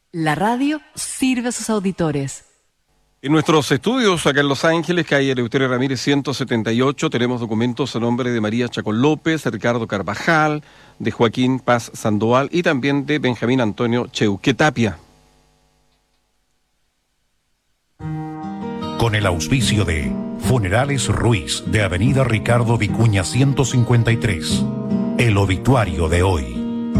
La radio sirve a sus auditores. En nuestros estudios acá en Los Ángeles, calle Eleuterio Ramírez 178, tenemos documentos a nombre de María Chacón López, de Ricardo Carvajal, de Joaquín Paz Sandoval y también de Benjamín Antonio Cheuque Tapia. Con el auspicio de Funerales Ruiz, de Avenida Ricardo Vicuña 153. El obituario de hoy.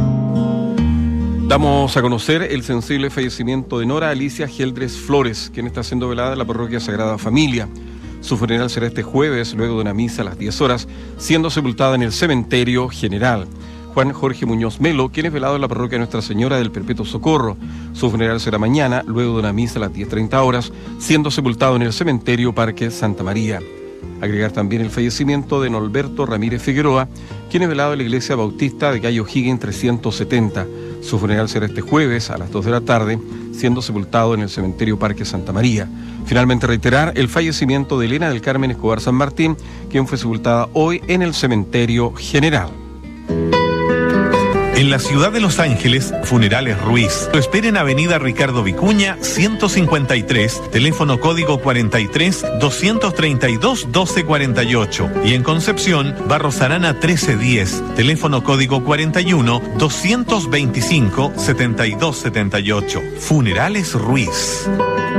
Damos a conocer el sensible fallecimiento de Nora Alicia Geldres Flores, quien está siendo velada en la parroquia Sagrada Familia. Su funeral será este jueves, luego de una misa a las 10 horas, siendo sepultada en el cementerio general. Juan Jorge Muñoz Melo, quien es velado en la parroquia Nuestra Señora del Perpetuo Socorro. Su funeral será mañana, luego de una misa a las 10:30 horas, siendo sepultado en el cementerio Parque Santa María. Agregar también el fallecimiento de Norberto Ramírez Figueroa, quien es velado en la iglesia bautista de Calle O'Higgins 370. Su funeral será este jueves a las 2 de la tarde, siendo sepultado en el cementerio Parque Santa María. Finalmente reiterar el fallecimiento de Elena del Carmen Escobar San Martín, quien fue sepultada hoy en el cementerio general. En la ciudad de Los Ángeles, Funerales Ruiz. Lo espera en Avenida Ricardo Vicuña 153, teléfono código 43-232-1248. Y en Concepción, Barros Arana 1310, teléfono código 41-225-7278. Funerales Ruiz.